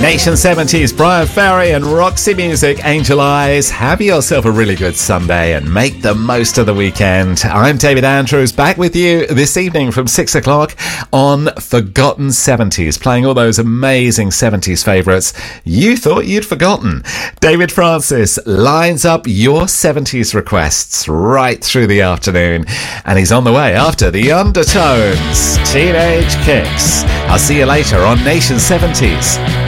Nation 70s, Brian Ferry and Roxy Music, Angel Eyes. Have yourself a really good Sunday and make the most of the weekend. I'm David Andrews, back with you this evening from 6 o'clock on Forgotten 70s, playing all those amazing 70s favourites you thought you'd forgotten. David Francis lines up your 70s requests right through the afternoon, and he's on the way after the Undertones, Teenage Kicks. I'll see you later on Nation 70s.